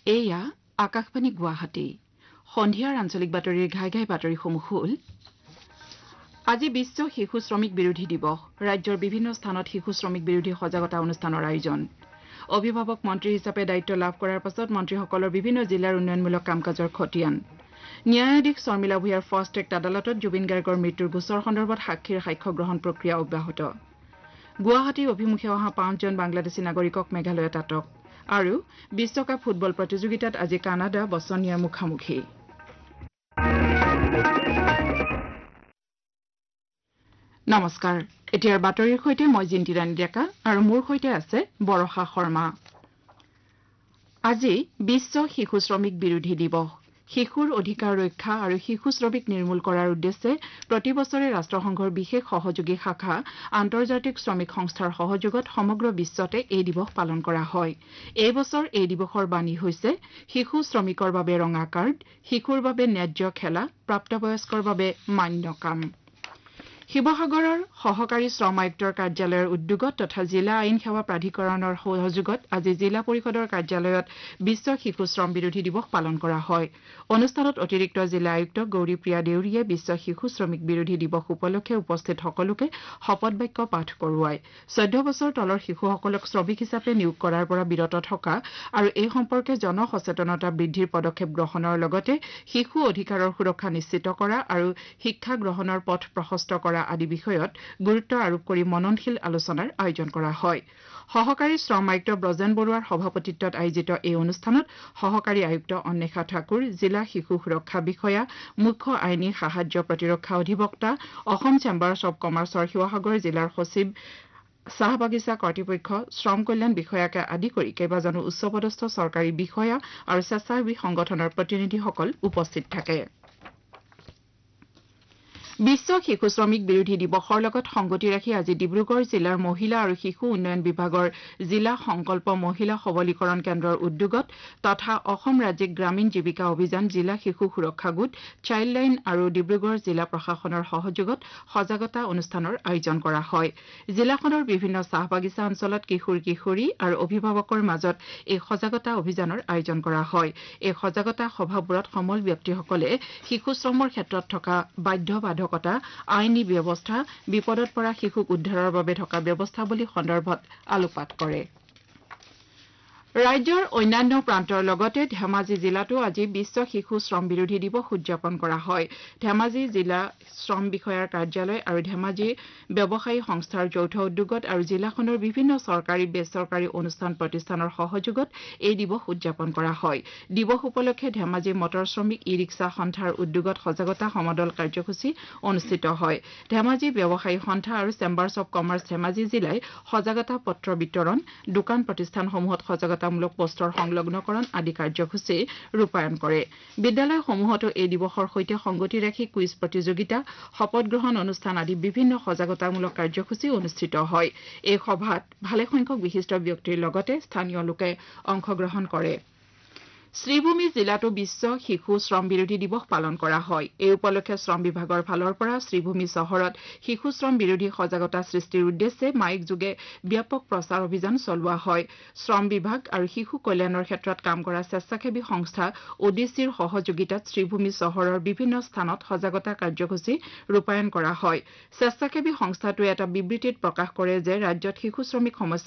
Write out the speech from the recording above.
এয়া আকাশবাণী গুৱাহাটী সন্ধিয়াৰ আঞ্চলিক বাতৰিৰ ঘাই ঘাই বাতৰিসমূহ হ'ল আজি বিশ্ব শিশু শ্ৰমিক বিৰোধী দিৱস ৰাজ্যৰ বিভিন্ন স্থানত শিশু শ্ৰমিক বিৰোধী সজাগতা অনুষ্ঠানৰ আয়োজন অভিভাৱক মন্ত্ৰী হিচাপে দায়িত্ব লাভ কৰাৰ পাছত মন্ত্ৰীসকলৰ বিভিন্ন জিলাৰ উন্নয়নমূলক কাম কাজৰ খতিয়ান ন্যায়াধীশ শৰ্মিলা ভূঞাৰ ফাষ্ট ট্ৰেক আদালতত জুবিন গাৰ্গৰ মৃত্যুৰ গোচৰ সন্দৰ্ভত সাক্ষীৰ সাক্ষ্য গ্ৰহণ প্ৰক্ৰিয়া অব্যাহত গুৱাহাটী অভিমুখে অহা ৫জন বাংলাদেশী নাগৰিকক মেঘালয়ত আটক আৰু বিশ্বকাপ ফুটবল প্ৰতিযোগিতাত আজি কানাডা বচনিয়াৰ মুখামুখি নমস্কাৰ এতিয়াৰ বাতৰিৰ সৈতে মই জিন্তিৰাণী ডেকা আৰু মোৰ সৈতে আছে বৰষা শৰ্মা আজি বিশ্ব শিশু শ্ৰমিক বিৰোধী দিৱস শিশুৰ অধিকাৰ ৰক্ষা আৰু শিশু শ্ৰমিক নিৰ্মূল কৰাৰ উদ্দেশ্যে প্ৰতি বছৰে ৰাষ্ট্ৰসংঘৰ বিশেষ সহযোগী শাখা আন্তৰ্জাতিক শ্ৰমিক সংস্থাৰ সহযোগত সমগ্ৰ বিশ্বতে এই দিৱস পালন কৰা হয় এই বছৰ এই দিৱসৰ বাণী হৈছে শিশু শ্ৰমিকৰ বাবে ৰঙা কাৰ্ড শিশুৰ বাবে ন্যায্য খেলা প্ৰাপ্তবয়স্কৰ বাবে মান্য কাম শিৱসাগৰৰ সহকাৰী শ্ৰম আয়ুক্তৰ কাৰ্যালয়ৰ উদ্যোগত তথা জিলা আইন সেৱা প্ৰাধিকৰণৰ সহযোগত আজি জিলা পৰিষদৰ কাৰ্যালয়ত বিশ্ব শিশু শ্ৰম বিৰোধী দিৱস পালন কৰা হয় অনুষ্ঠানত অতিৰিক্ত জিলা আয়ুক্ত গৌৰীপ্ৰিয়া দেউৰীয়ে বিশ্ব শিশু শ্ৰমিক বিৰোধী দিৱস উপলক্ষে উপস্থিত সকলোকে শপত বাক্য পাঠ কৰোৱায় 14 বছৰ তলৰ শিশুসকলক শ্ৰমিক হিচাপে নিয়োগ কৰাৰ পৰা বিৰত থকা আৰু এই সম্পৰ্কে জনসচেতনতা বৃদ্ধিৰ পদক্ষেপ গ্ৰহণৰ লগতে শিশু অধিকাৰৰ সুৰক্ষা নিশ্চিত কৰা আৰু শিক্ষা গ্ৰহণৰ পথ প্ৰশস্ত কৰা আদি বিষয়ত গুৰুত্ব আৰোপ কৰি মননশীল আলোচনাৰ আয়োজন কৰা হয় সহকাৰী শ্ৰম আয়ুক্ত ব্ৰজেন বৰুৱাৰ সভাপতিত্বত আয়োজিত এই অনুষ্ঠানত সহকাৰী আয়ুক্ত অন্বেষা ঠাকুৰ জিলা শিশু সুৰক্ষা বিষয়া মুখ্য আইনী সাহায্য প্ৰতিৰক্ষা অধিবক্তা অসম চেম্বাৰ্ছ অব কমাৰ্চৰ শিৱসাগৰ জিলাৰ সচিব চাহ বাগিচা কৰ্তৃপক্ষ শ্ৰম কল্যাণ বিষয়াকে আদি কৰি কেইবাজনো উচ্চপদস্থ চৰকাৰী বিষয়া আৰু স্বেচ্ছাসেৱী সংগঠনৰ প্ৰতিনিধিসকল উপস্থিত থাকে বিশ্ব শিশু শ্ৰমিক বিৰোধী দিৱসৰ লগত সংগতি ৰাখি আজি ডিব্ৰুগড় জিলাৰ মহিলা আৰু শিশু উন্নয়ন বিভাগৰ জিলা সংকল্প মহিলা সবলীকৰণ কেন্দ্ৰৰ উদ্যোগত তথা অসম ৰাজ্যিক গ্ৰামীণ জীৱিকা অভিযান জিলা শিশু সুৰক্ষা গোট চাইল্ড লাইন আৰু ডিব্ৰুগড় জিলা প্ৰশাসনৰ সহযোগত সজাগতা অনুষ্ঠানৰ আয়োজন কৰা হয় জিলাখনৰ বিভিন্ন চাহ বাগিচা অঞ্চলত কিশোৰ কিশোৰী আৰু অভিভাৱকৰ মাজত এই সজাগতা অভিযানৰ আয়োজন কৰা হয় এই সজাগতা সভাবোৰত সমল ব্যক্তিসকলে শিশু শ্ৰমৰ ক্ষেত্ৰত থকা বাধ্যবাধকতা আইনী ব্যৱস্থা বিপদত পৰা শিশুক উদ্ধাৰৰ বাবে থকা ব্যৱস্থাৱলী সন্দৰ্ভত আলোকপাত কৰে ৰাজ্যৰ অন্যান্য প্ৰান্তৰ লগতে ধেমাজি জিলাতো আজি বিশ্ব শিশু শ্ৰম বিৰোধী দিৱস উদযাপন কৰা হয় ধেমাজি জিলা শ্ৰম বিষয়াৰ কাৰ্যালয় আৰু ধেমাজি ব্যৱসায়ী সংস্থাৰ যৌথ উদ্যোগত আৰু জিলাখনৰ বিভিন্ন চৰকাৰী বেচৰকাৰী অনুষ্ঠান প্ৰতিষ্ঠানৰ সহযোগত এই দিৱস উদযাপন কৰা হয় দিৱস উপলক্ষে ধেমাজি মটৰ শ্ৰমিক ই ৰিক্সা সন্থাৰ উদ্যোগত সজাগতা সমদল কাৰ্যসূচী অনুষ্ঠিত হয় ধেমাজি ব্যৱসায়ী সন্থা আৰু চেম্বাৰ্ছ অব কমাৰ্চ ধেমাজি জিলাই সজাগতা পত্ৰ বিতৰণ দোকান প্ৰতিষ্ঠানসমূহত সজাগতামূলক পোষ্টৰ সংলগ্নকৰণ আদি কাৰ্যসূচী ৰূপায়ণ কৰে বিদ্যালয়সমূহতো এই দিৱসৰ সৈতে সংগতি ৰাখি কুইজ প্ৰতিযোগিতা শপত গ্ৰহণ অনুষ্ঠান আদি বিভিন্ন সজাগতামূলক কাৰ্যসূচী অনুষ্ঠিত হয় এই সভাত ভালেসংখ্যক বিশিষ্ট ব্যক্তিৰ লগতে স্থানীয় লোকে অংশগ্ৰহণ কৰে শ্ৰীভূমি জিলাতো বিশ্ব শিশু শ্ৰম বিৰোধী দিৱস পালন কৰা হয় এই উপলক্ষে শ্ৰম বিভাগৰ ফালৰ পৰা শ্ৰীভূমি চহৰত শিশু শ্ৰম বিৰোধী সজাগতা সৃষ্টিৰ উদ্দেশ্যে মাইক যোগে ব্যাপক প্ৰচাৰ অভিযান চলোৱা হয় শ্ৰম বিভাগ আৰু শিশু কল্যাণৰ ক্ষেত্ৰত কাম কৰা স্বেচ্ছাসেৱী সংস্থা ওডিচিৰ সহযোগিতাত শ্ৰীভূমি চহৰৰ বিভিন্ন স্থানত সজাগতা কাৰ্যসূচী ৰূপায়ণ কৰা হয় স্বেচ্ছাসেৱী সংস্থাটোৱে এটা বিবৃতিত প্ৰকাশ কৰে যে ৰাজ্যত শিশু শ্ৰমিক সমস্যা